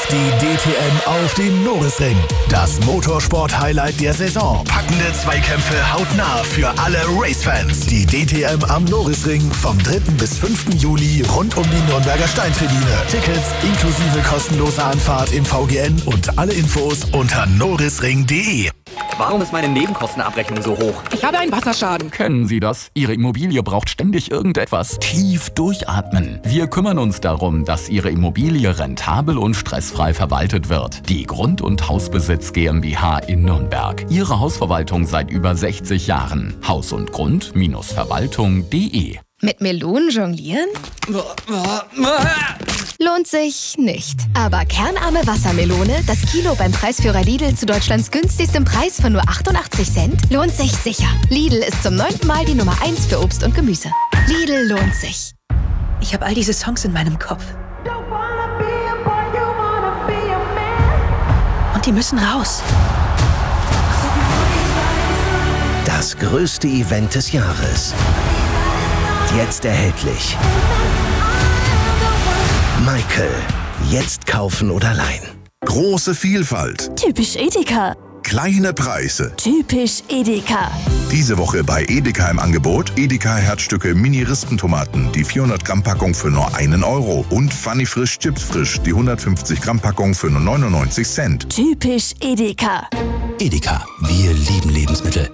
die DTM auf dem Nürburgring. Das Motorsport-Highlight der Saison. Packende Zweikämpfe hautnah für alle Racefans. Die DTM am Nürburgring vom 3. bis 5. Juli rund um die Nürnberger Steintribüne. Tickets inklusive kostenloser Anfahrt im VGN und alle Infos unter nürburgring.de. Warum ist meine Nebenkostenabrechnung so hoch? Ich habe einen Wasserschaden. Kennen Sie das? Ihre Immobilie braucht ständig irgendetwas. Tief durchatmen. Wir kümmern uns darum, dass Ihre Immobilie rentabel und stressfrei verwaltet wird. Die Grund- und Hausbesitz GmbH in Nürnberg. Ihre Hausverwaltung seit über 60 Jahren. Haus und Grund-Verwaltung.de. Mit Melonen jonglieren? Lohnt sich nicht. Aber kernarme Wassermelone, das Kilo beim Preisführer Lidl zu Deutschlands günstigstem Preis von nur 88 Cent, lohnt sich sicher. Lidl ist zum 9. Mal die Nummer 1 für Obst und Gemüse. Lidl lohnt sich. Ich habe all diese Songs in meinem Kopf. Und die müssen raus. Das größte Event des Jahres. Jetzt erhältlich. Michael. Jetzt kaufen oder leihen. Große Vielfalt. Typisch Edeka. Kleine Preise. Typisch Edeka. Diese Woche bei Edeka im Angebot: Edeka Herzstücke Mini-Rispentomaten, die 400 Gramm Packung für nur 1 Euro. Und Funny Frisch Chips Frisch, die 150 Gramm Packung für nur 99 Cent. Typisch Edeka. Edeka, wir lieben Lebensmittel.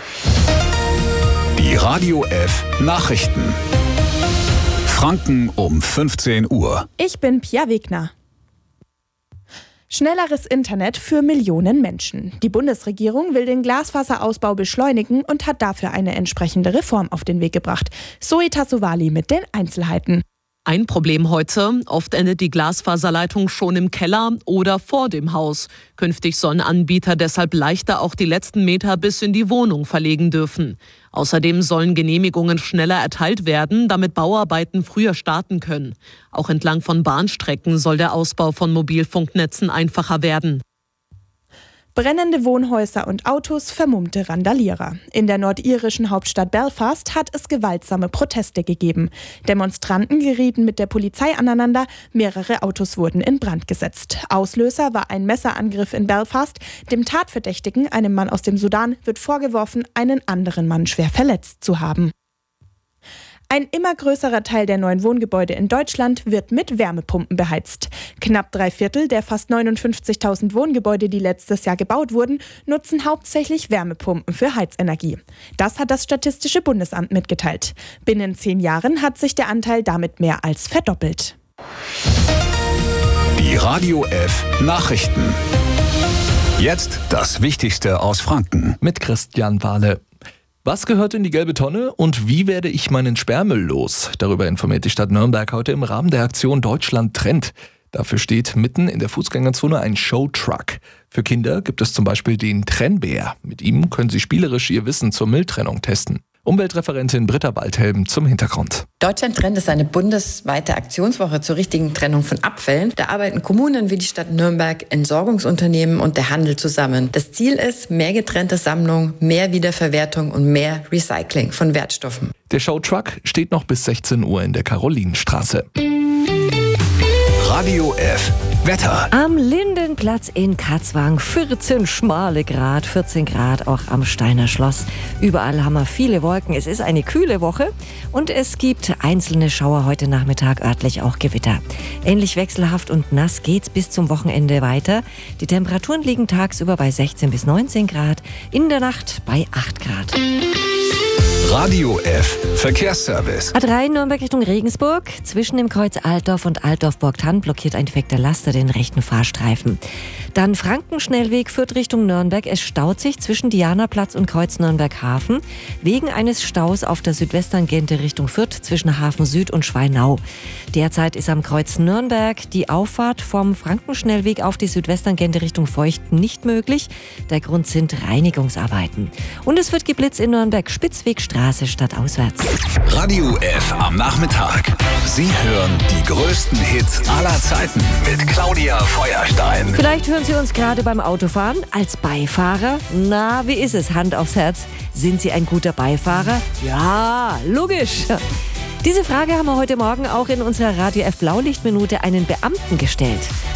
Die Radio F Nachrichten. Franken um 15 Uhr. Ich bin Pia Wegner. Schnelleres Internet für Millionen Menschen. Die Bundesregierung will den Glasfaserausbau beschleunigen und hat dafür eine entsprechende Reform auf den Weg gebracht. Zoe Tassovali mit den Einzelheiten. Ein Problem heute: Oft endet die Glasfaserleitung schon im Keller oder vor dem Haus. Künftig sollen Anbieter deshalb leichter auch die letzten Meter bis in die Wohnung verlegen dürfen. Außerdem sollen Genehmigungen schneller erteilt werden, damit Bauarbeiten früher starten können. Auch entlang von Bahnstrecken soll der Ausbau von Mobilfunknetzen einfacher werden. Brennende Wohnhäuser und Autos, vermummte Randalierer. In der nordirischen Hauptstadt Belfast hat es gewaltsame Proteste gegeben. Demonstranten gerieten mit der Polizei aneinander, mehrere Autos wurden in Brand gesetzt. Auslöser war ein Messerangriff in Belfast. Dem Tatverdächtigen, einem Mann aus dem Sudan, wird vorgeworfen, einen anderen Mann schwer verletzt zu haben. Ein immer größerer Teil der neuen Wohngebäude in Deutschland wird mit Wärmepumpen beheizt. Knapp 3/4 der fast 59.000 Wohngebäude, die letztes Jahr gebaut wurden, nutzen hauptsächlich Wärmepumpen für Heizenergie. Das hat das Statistische Bundesamt mitgeteilt. Binnen 10 Jahren hat sich der Anteil damit mehr als verdoppelt. Die Radio F Nachrichten. Jetzt das Wichtigste aus Franken. Mit Christian Wahle. Was gehört in die gelbe Tonne und wie werde ich meinen Sperrmüll los? Darüber informiert die Stadt Nürnberg heute im Rahmen der Aktion Deutschland trennt. Dafür steht mitten in der Fußgängerzone ein Showtruck. Für Kinder gibt es zum Beispiel den Trennbär. Mit ihm können sie spielerisch ihr Wissen zur Mülltrennung testen. Umweltreferentin Britta Waldhelm zum Hintergrund. Deutschland trennt ist eine bundesweite Aktionswoche zur richtigen Trennung von Abfällen. Da arbeiten Kommunen wie die Stadt Nürnberg, Entsorgungsunternehmen und der Handel zusammen. Das Ziel ist mehr getrennte Sammlung, mehr Wiederverwertung und mehr Recycling von Wertstoffen. Der Showtruck steht noch bis 16 Uhr in der Karolinenstraße. Radio F Wetter. Am Lindenplatz in Katzwang 14 schmale Grad, 14 Grad auch am Steiner Schloss. Überall haben wir viele Wolken. Es ist eine kühle Woche und es gibt einzelne Schauer heute Nachmittag, örtlich auch Gewitter. Ähnlich wechselhaft und nass geht's bis zum Wochenende weiter. Die Temperaturen liegen tagsüber bei 16 bis 19 Grad, in der Nacht bei 8 Grad. Radio F Verkehrsservice. A3 Nürnberg Richtung Regensburg. Zwischen dem Kreuz Altdorf und Altdorf-Borgtann blockiert ein defekter Laster den rechten Fahrstreifen. Dann Frankenschnellweg führt Richtung Nürnberg. Es staut sich zwischen Dianaplatz und Kreuz Nürnberg-Hafen wegen eines Staus auf der Südwesttangente Richtung Fürth zwischen Hafen Süd und Schweinau. Derzeit ist am Kreuz Nürnberg die Auffahrt vom Frankenschnellweg auf die Südwesttangente Richtung Feuchten nicht möglich. Der Grund sind Reinigungsarbeiten. Und es wird geblitzt in Nürnberg Spitzwegstraße statt auswärts. Radio F am Nachmittag. Sie hören die größten Hits aller Zeiten mit Claudia Feuerstein. Vielleicht hören Sie uns gerade beim Autofahren als Beifahrer. Na, wie ist es? Hand aufs Herz. Sind Sie ein guter Beifahrer? Ja, logisch. Diese Frage haben wir heute Morgen auch in unserer Radio F Blaulichtminute einen Beamten gestellt.